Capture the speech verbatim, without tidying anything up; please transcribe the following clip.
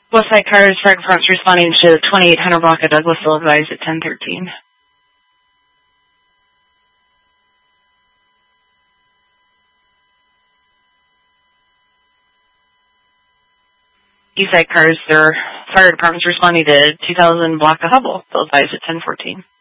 Westside Cars Fire Department's responding to twenty-eight hundred block of Douglasville, advised at ten thirteen. Eastside Cars, their fire department's responding to two thousand block of Hubble, advised at ten fourteen.